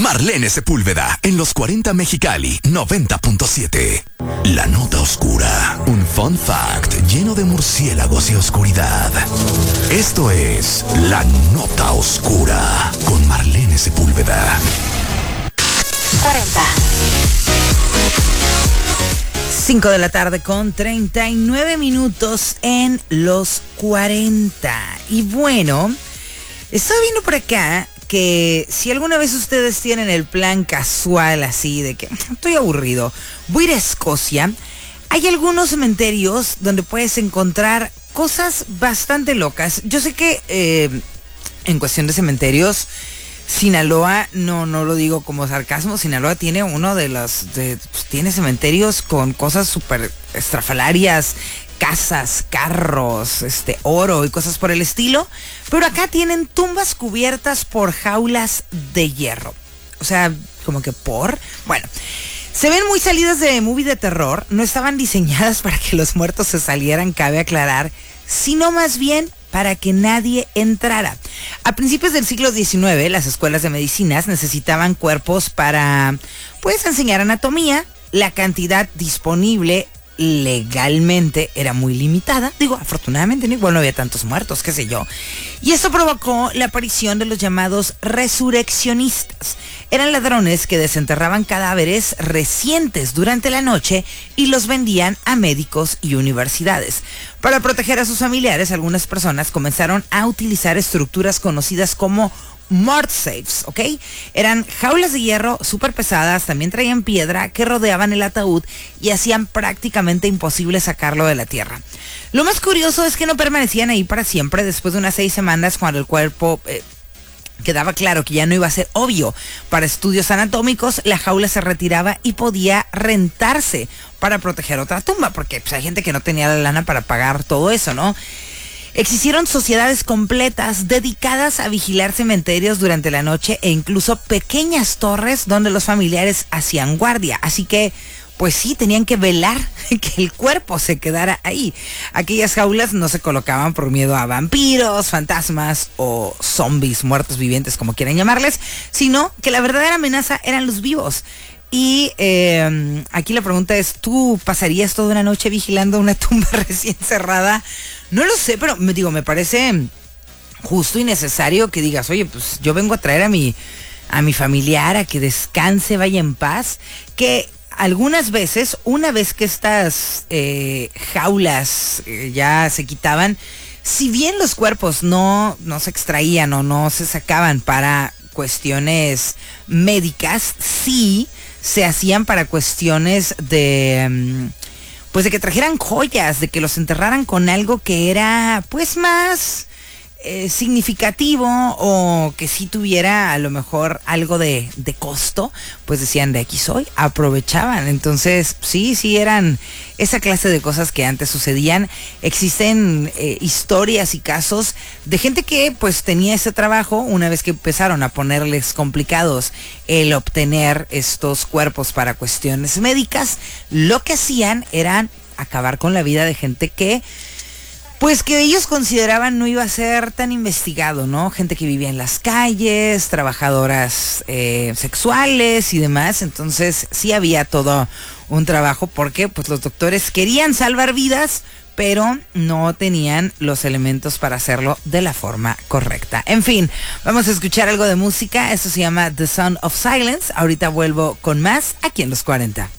Marlene Sepúlveda en los 40 Mexicali 90.7. La nota oscura. Un fun fact lleno de murciélagos y oscuridad. Esto es La Nota Oscura con Marlene Sepúlveda. 40. 5 de la tarde con 39 minutos en los 40. Y bueno, estoy viendo por acá que si alguna vez ustedes tienen el plan casual así de que estoy aburrido, voy a ir a Escocia, hay algunos cementerios donde puedes encontrar cosas bastante locas. Yo sé que en cuestión de cementerios, Sinaloa, no lo digo como sarcasmo, Sinaloa tiene tiene cementerios con cosas súper estrafalarias, casas, carros, oro y cosas por el estilo, pero acá tienen tumbas cubiertas por jaulas de hierro. O sea, como que bueno, se ven muy salidas de movie de terror, no estaban diseñadas para que los muertos se salieran, cabe aclarar, sino más bien para que nadie entrara. A principios del siglo XIX, las escuelas de medicinas necesitaban cuerpos para, enseñar anatomía. La cantidad disponible legalmente era muy limitada. Afortunadamente, igual no había tantos muertos, qué sé yo. Y esto provocó la aparición de los llamados resurreccionistas. Eran ladrones que desenterraban cadáveres recientes durante la noche y los vendían a médicos y universidades. Para proteger a sus familiares, algunas personas comenzaron a utilizar estructuras conocidas como mort safes, ¿ok? Eran jaulas de hierro súper pesadas, también traían piedra que rodeaban el ataúd y hacían prácticamente imposible sacarlo de la tierra. Lo más curioso es que no permanecían ahí para siempre. Después de unas 6 semanas, cuando el cuerpo quedaba claro que ya no iba a ser obvio para estudios anatómicos, la jaula se retiraba y podía rentarse para proteger otra tumba, porque hay gente que no tenía la lana para pagar todo eso, ¿no? Existieron sociedades completas dedicadas a vigilar cementerios durante la noche e incluso pequeñas torres donde los familiares hacían guardia. Así que, sí, tenían que velar que el cuerpo se quedara ahí. Aquellas jaulas no se colocaban por miedo a vampiros, fantasmas o zombies, muertos vivientes, como quieran llamarles, sino que la verdadera amenaza eran los vivos. Y aquí la pregunta es, ¿tú pasarías toda una noche vigilando una tumba recién cerrada? No lo sé, pero me parece justo y necesario que digas, oye, yo vengo a traer a mi familiar a que descanse, vaya en paz, que algunas veces, una vez que estas jaulas ya se quitaban, si bien los cuerpos no se extraían o no se sacaban para cuestiones médicas, sí se hacían para cuestiones de de que trajeran joyas, de que los enterraran con algo que era más significativo o que sí tuviera a lo mejor algo de costo, decían, de aquí soy, aprovechaban. Entonces sí eran esa clase de cosas que antes sucedían. Existen historias y casos de gente que tenía ese trabajo. Una vez que empezaron a ponerles complicados el obtener estos cuerpos para cuestiones médicas, lo que hacían era acabar con la vida de gente que que ellos consideraban no iba a ser tan investigado, ¿no? Gente que vivía en las calles, trabajadoras sexuales y demás. Entonces sí había todo un trabajo porque los doctores querían salvar vidas, pero no tenían los elementos para hacerlo de la forma correcta. En fin, vamos a escuchar algo de música. Esto se llama The Sound of Silence. Ahorita vuelvo con más aquí en los 40.